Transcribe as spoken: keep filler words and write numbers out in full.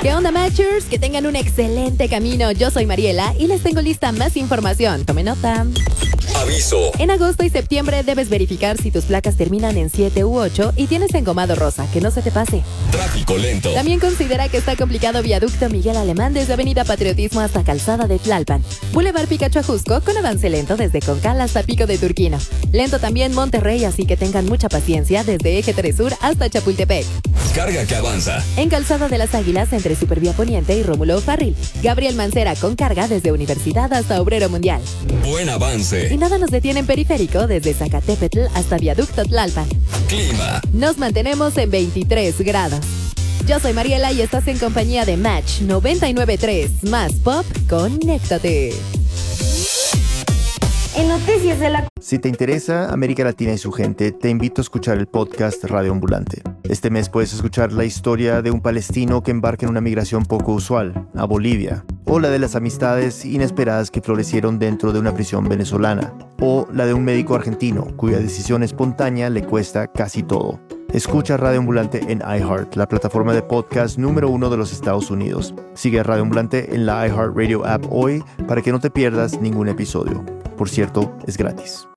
¿Qué onda, Matchers? Que tengan un excelente camino. Yo soy Mariela y les tengo lista más información. Tome nota. Aviso. En agosto y septiembre debes verificar si tus placas terminan en siete u ocho y tienes engomado rosa, que no se te pase. Tráfico lento. También considera que está complicado viaducto Miguel Alemán desde Avenida Patriotismo hasta Calzada de Tlalpan. Boulevard Picacho Ajusco con avance lento desde Concal hasta Pico de Turquino. Lento también Monterrey, así que tengan mucha paciencia desde Eje tres Sur hasta Chapultepec. Carga que avanza. En Calzada de las Águilas entre Supervía Poniente y Rómulo Farril. Gabriel Mancera con carga desde Universidad hasta Obrero Mundial. Buen avance. Y nada nos detiene en periférico desde Zacatepetl hasta Viaducto Tlalpan. Clima. Nos mantenemos en veintitrés grados. Yo soy Mariela y estás en compañía de Match noventa y nueve punto tres. Más pop, conéctate. En noticias de la... Si te interesa América Latina y su gente, te invito a escuchar el podcast Radio Ambulante. Este mes puedes escuchar la historia de un palestino que embarca en una migración poco usual, a Bolivia, o la de las amistades inesperadas que florecieron dentro de una prisión venezolana, o la de un médico argentino cuya decisión espontánea le cuesta casi todo. Escucha Radio Ambulante en iHeart, la plataforma de podcast número uno de los Estados Unidos. Sigue a Radio Ambulante en la iHeartRadio app hoy para que no te pierdas ningún episodio. Por cierto, es gratis.